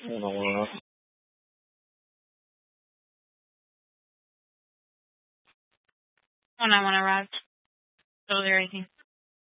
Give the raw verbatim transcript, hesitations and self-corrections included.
One on one. One I want to arrive. Totally everything.